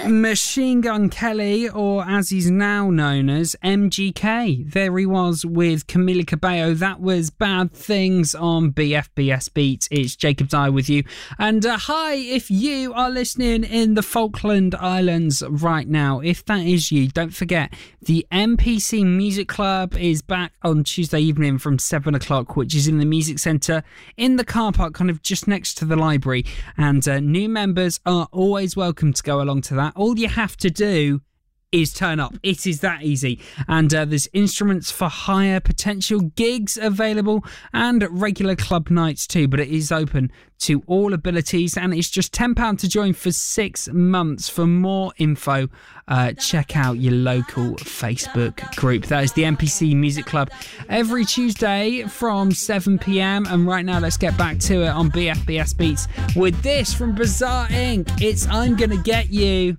Machine Gun Kelly, or as he's now known as MGK. There he was with Camila Cabello. That was Bad Things on BFBS Beats. It's Jacob Dyer with you. And hi, if you are listening in the Falkland Islands right now, if that is you, don't forget the MPC Music Club is back on Tuesday evening from 7 o'clock, which is in the Music Centre in the car park, kind of just next to the library. And new members are always welcome to go along to that. All you have to do is turn up. It is that easy. And there's instruments for hire, potential gigs available, and regular club nights too. But it is open to all abilities, and it's just £10 to join for 6 months. For more info, check out your local Facebook group. That is the MPC Music Club every Tuesday from 7 p.m. And right now, let's get back to it on BFBS Beats with this from Bizarre Inc. It's I'm Gonna Get You.